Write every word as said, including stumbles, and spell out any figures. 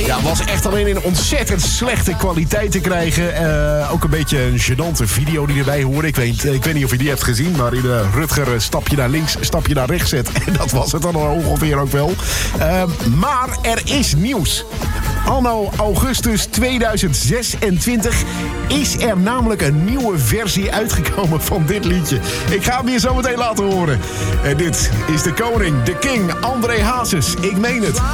Ja, was echt alleen in ontzettend slechte kwaliteit te krijgen. Uh, ook een beetje een gênante video die erbij hoorde. Ik weet, ik weet niet of je die hebt gezien, maar in uh, Rutger uh, stapje naar links, stapje naar rechts zet. En dat was het dan ongeveer ook wel. Uh, maar er is nieuws. Anno augustus tweeduizend zesentwintig is er namelijk een nieuwe versie uitgekomen van dit liedje. Ik ga hem hier zo meteen laten horen. En dit is de koning, de king, André Hazes. Ik meen het.